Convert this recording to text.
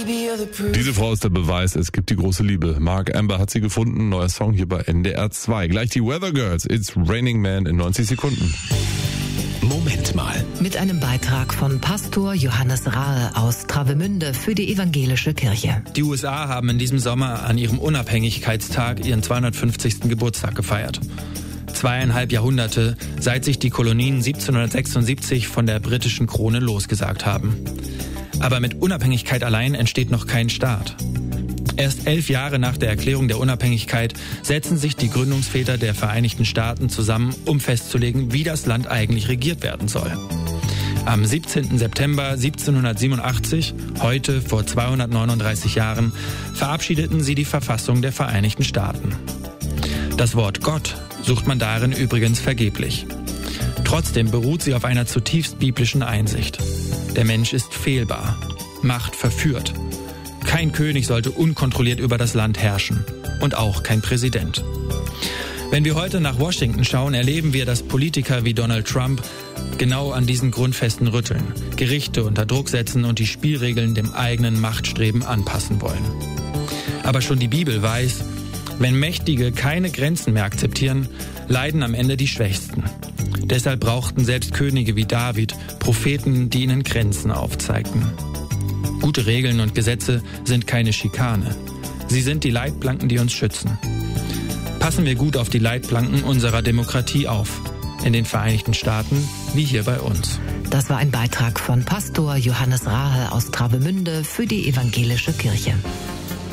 Diese Frau ist der Beweis, es gibt die große Liebe. Mark Amber hat sie gefunden, neuer Song hier bei NDR 2. Gleich die Weather Girls, It's Raining Man in 90 Sekunden. Moment mal. Mit einem Beitrag von Pastor Johannes Rahe aus Travemünde für die evangelische Kirche. Die USA haben in diesem Sommer an ihrem Unabhängigkeitstag ihren 250. Geburtstag gefeiert. 2,5 Jahrhunderte, seit sich die Kolonien 1776 von der britischen Krone losgesagt haben. Aber mit Unabhängigkeit allein entsteht noch kein Staat. Erst 11 Jahre nach der Erklärung der Unabhängigkeit setzen sich die Gründungsväter der Vereinigten Staaten zusammen, um festzulegen, wie das Land eigentlich regiert werden soll. Am 17. September 1787, heute vor 239 Jahren, verabschiedeten sie die Verfassung der Vereinigten Staaten. Das Wort Gott sucht man darin übrigens vergeblich. Trotzdem beruht sie auf einer zutiefst biblischen Einsicht. Der Mensch ist fehlbar, Macht verführt. Kein König sollte unkontrolliert über das Land herrschen. Und auch kein Präsident. Wenn wir heute nach Washington schauen, erleben wir, dass Politiker wie Donald Trump genau an diesen Grundfesten rütteln, Gerichte unter Druck setzen und die Spielregeln dem eigenen Machtstreben anpassen wollen. Aber schon die Bibel weiß, wenn Mächtige keine Grenzen mehr akzeptieren, leiden am Ende die Schwächsten. Deshalb brauchten selbst Könige wie David Propheten, die ihnen Grenzen aufzeigten. Gute Regeln und Gesetze sind keine Schikane. Sie sind die Leitplanken, die uns schützen. Passen wir gut auf die Leitplanken unserer Demokratie auf. In den Vereinigten Staaten wie hier bei uns. Das war ein Beitrag von Pastor Johannes Rahe aus Travemünde für die evangelische Kirche.